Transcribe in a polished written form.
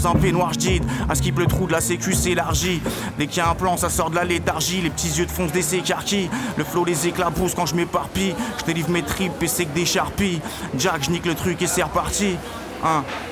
un peignoir j'dide, à skip le trou de la sécu s'élargit. Dès qu'il y a un plan ça sort de la léthargie. Les petits yeux de fonce des s'écarquillent. Le flow les éclabousse quand je m'éparpille. Je délivre mes tripes et c'est que des charpies. Jack j'nique le truc et c'est reparti.